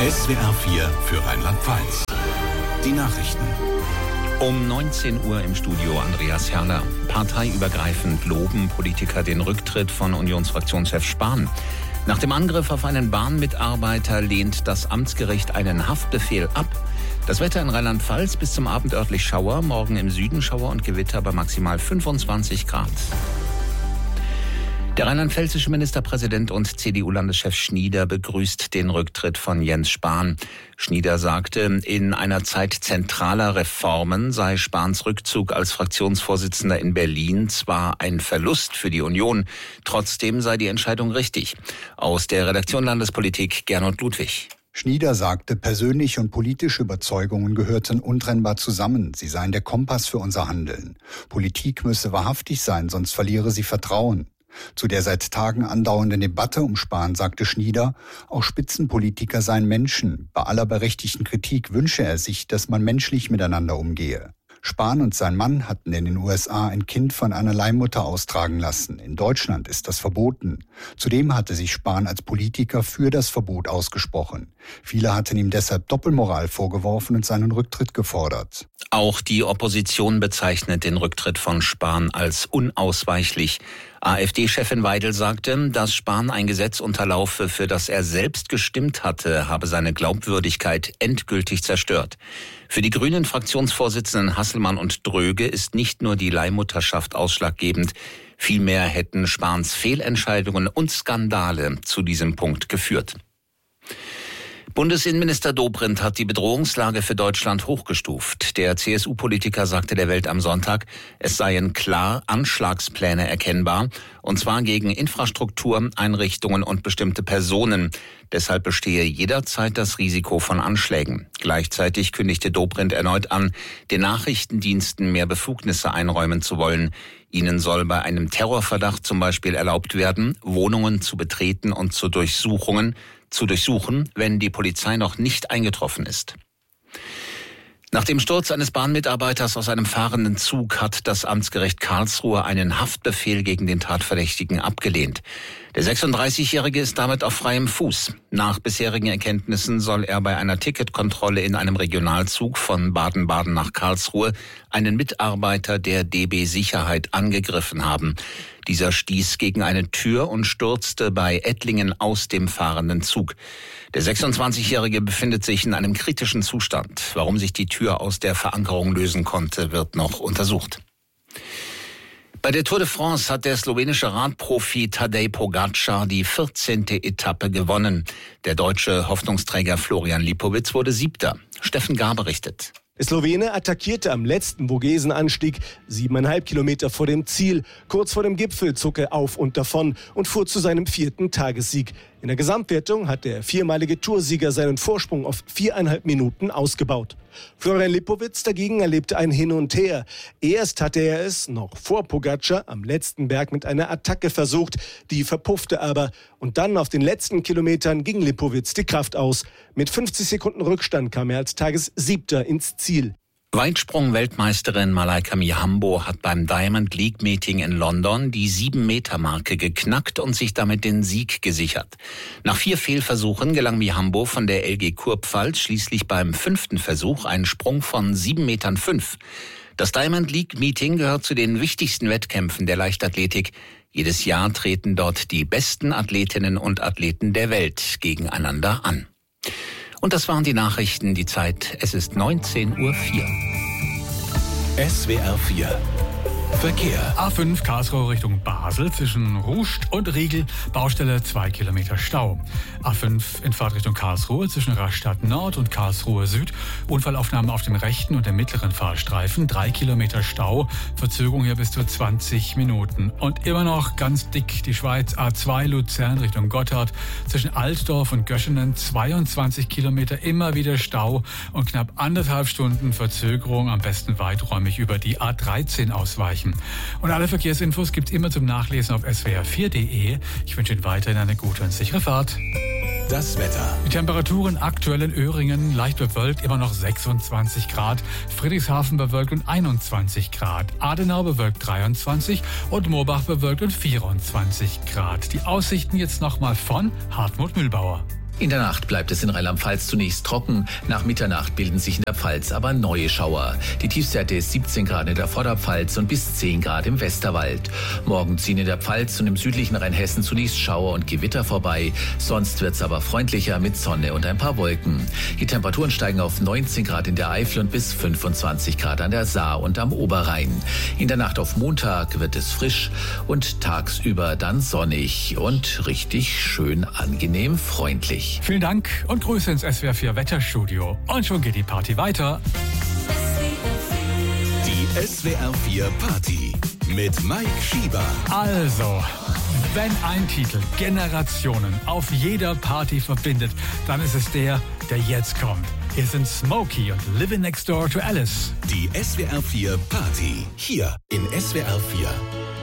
SWR 4 für Rheinland-Pfalz. Die Nachrichten. Um 19 Uhr im Studio Andreas Herrler. Parteiübergreifend loben Politiker den Rücktritt von Unionsfraktionschef Spahn. Nach dem Angriff auf einen Bahnmitarbeiter lehnt das Amtsgericht einen Haftbefehl ab. Das Wetter in Rheinland-Pfalz: bis zum Abend örtlich Schauer, morgen im Süden Schauer und Gewitter bei maximal 25 Grad. Der rheinland-pfälzische Ministerpräsident und CDU-Landeschef Schnieder begrüßt den Rücktritt von Jens Spahn. Schnieder sagte, in einer Zeit zentraler Reformen sei Spahns Rückzug als Fraktionsvorsitzender in Berlin zwar ein Verlust für die Union, trotzdem sei die Entscheidung richtig. Aus der Redaktion Landespolitik Gernot Ludwig. Schnieder sagte, persönliche und politische Überzeugungen gehörten untrennbar zusammen. Sie seien der Kompass für unser Handeln. Politik müsse wahrhaftig sein, sonst verliere sie Vertrauen. Zu der seit Tagen andauernden Debatte um Spahn sagte Schnieder, auch Spitzenpolitiker seien Menschen. Bei aller berechtigten Kritik wünsche er sich, dass man menschlich miteinander umgehe. Spahn und sein Mann hatten in den USA ein Kind von einer Leihmutter austragen lassen. In Deutschland ist das verboten. Zudem hatte sich Spahn als Politiker für das Verbot ausgesprochen. Viele hatten ihm deshalb Doppelmoral vorgeworfen und seinen Rücktritt gefordert. Auch die Opposition bezeichnet den Rücktritt von Spahn als unausweichlich. AfD-Chefin Weidel sagte, dass Spahn ein Gesetz unterlaufe, für das er selbst gestimmt hatte, habe seine Glaubwürdigkeit endgültig zerstört. Für die Grünen-Fraktionsvorsitzenden Hasselmann und Dröge ist nicht nur die Leihmutterschaft ausschlaggebend. Vielmehr hätten Spahns Fehlentscheidungen und Skandale zu diesem Punkt geführt. Bundesinnenminister Dobrindt hat die Bedrohungslage für Deutschland hochgestuft. Der CSU-Politiker sagte der Welt am Sonntag, es seien klar Anschlagspläne erkennbar, und zwar gegen Infrastruktur, Einrichtungen und bestimmte Personen. Deshalb bestehe jederzeit das Risiko von Anschlägen. Gleichzeitig kündigte Dobrindt erneut an, den Nachrichtendiensten mehr Befugnisse einräumen zu wollen. Ihnen soll bei einem Terrorverdacht zum Beispiel erlaubt werden, Wohnungen zu betreten und zu durchsuchen, wenn die Polizei noch nicht eingetroffen ist. Nach dem Sturz eines Bahnmitarbeiters aus einem fahrenden Zug hat das Amtsgericht Karlsruhe einen Haftbefehl gegen den Tatverdächtigen abgelehnt. Der 36-Jährige ist damit auf freiem Fuß. Nach bisherigen Erkenntnissen soll er bei einer Ticketkontrolle in einem Regionalzug von Baden-Baden nach Karlsruhe einen Mitarbeiter der DB Sicherheit angegriffen haben. Dieser stieß gegen eine Tür und stürzte bei Ettlingen aus dem fahrenden Zug. Der 26-Jährige befindet sich in einem kritischen Zustand. Warum sich die Tür aus der Verankerung lösen konnte, wird noch untersucht. Bei der Tour de France hat der slowenische Radprofi Tadej Pogačar die 14. Etappe gewonnen. Der deutsche Hoffnungsträger Florian Lipowitz wurde 7. Steffen Gar berichtet. Der Slowene attackierte am letzten Vogesenanstieg 7,5 Kilometer vor dem Ziel. Kurz vor dem Gipfel zog er auf und davon und fuhr zu seinem 4. Tagessieg. In der Gesamtwertung hat der viermalige Toursieger seinen Vorsprung auf 4,5 Minuten ausgebaut. Florian Lipowitz dagegen erlebte ein Hin und Her. Erst hatte er es, noch vor Pogačar, am letzten Berg mit einer Attacke versucht. Die verpuffte aber. Und dann auf den letzten Kilometern ging Lipowitz die Kraft aus. Mit 50 Sekunden Rückstand kam er als Tagessiebter ins Ziel. Weitsprung-Weltmeisterin Malaika Mihambo hat beim Diamond League Meeting in London die 7-Meter-Marke geknackt und sich damit den Sieg gesichert. Nach 4 Fehlversuchen gelang Mihambo von der LG Kurpfalz schließlich beim 5. Versuch ein Sprung von 7,5 Metern. Das Diamond League Meeting gehört zu den wichtigsten Wettkämpfen der Leichtathletik. Jedes Jahr treten dort die besten Athletinnen und Athleten der Welt gegeneinander an. Und das waren die Nachrichten, die Zeit. Es ist 19:04 Uhr. SWR 4 Verkehr. A5 Karlsruhe Richtung Basel zwischen Ruscht und Riegel, Baustelle 2 Kilometer Stau. A5 in Fahrt Richtung Karlsruhe zwischen Rastatt Nord und Karlsruhe Süd. Unfallaufnahme auf dem rechten und dem mittleren Fahrstreifen, 3 Kilometer Stau, Verzögerung hier bis zu 20 Minuten. Und immer noch ganz dick die Schweiz, A2 Luzern Richtung Gotthard zwischen Altdorf und Göschenen, 22 Kilometer, immer wieder Stau und knapp 1,5 Stunden Verzögerung, am besten weiträumig über die A13 ausweichen. Und alle Verkehrsinfos gibt's immer zum Nachlesen auf swr4.de. Ich wünsche Ihnen weiterhin eine gute und sichere Fahrt. Das Wetter. Die Temperaturen aktuell in Öhringen leicht bewölkt, immer noch 26 Grad. Friedrichshafen bewölkt und 21 Grad. Adenau bewölkt 23 und Moorbach bewölkt und 24 Grad. Die Aussichten jetzt nochmal von Hartmut Mühlbauer. In der Nacht bleibt es in Rheinland-Pfalz zunächst trocken. Nach Mitternacht bilden sich in der Pfalz aber neue Schauer. Die Tiefstwerte ist 17 Grad in der Vorderpfalz und bis 10 Grad im Westerwald. Morgen ziehen in der Pfalz und im südlichen Rheinhessen zunächst Schauer und Gewitter vorbei. Sonst wird's aber freundlicher mit Sonne und ein paar Wolken. Die Temperaturen steigen auf 19 Grad in der Eifel und bis 25 Grad an der Saar und am Oberrhein. In der Nacht auf Montag wird es frisch und tagsüber dann sonnig und richtig schön angenehm freundlich. Vielen Dank und Grüße ins SWR 4 Wetterstudio. Und schon geht die Party weiter. Die SWR 4 Party mit Mike Schieber. Also, wenn ein Titel Generationen auf jeder Party verbindet, dann ist es der jetzt kommt. Hier sind Smokey und Living Next Door to Alice. Die SWR 4 Party hier in SWR 4.